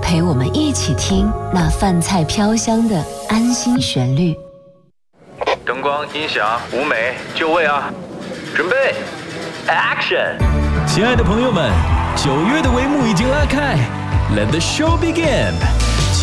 陪我们一起听那饭菜飘香的安心旋律。 灯光、音响、舞美，就位啊！准备 ，Action！ 亲爱的朋友们，9月的帷幕已经拉开 ，Let the show begin！